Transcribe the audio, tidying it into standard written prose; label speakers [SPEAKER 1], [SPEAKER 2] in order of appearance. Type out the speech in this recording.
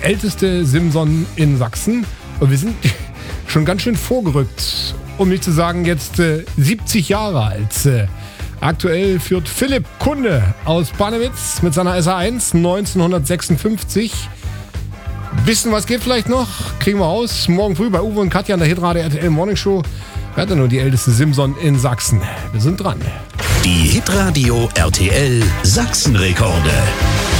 [SPEAKER 1] älteste Simson in Sachsen. Und wir sind schon ganz schön vorgerückt, um nicht zu sagen jetzt 70 Jahre alt. Aktuell führt Philipp Kunde aus Barnewitz mit seiner SA1 1956. Wissen, was geht vielleicht noch? Kriegen wir raus. Morgen früh bei Uwe und Katja in der Hitradio RTL Morning Show. Wer hat denn nur die älteste Simson in Sachsen? Wir sind dran.
[SPEAKER 2] Die Hitradio RTL Sachsenrekorde.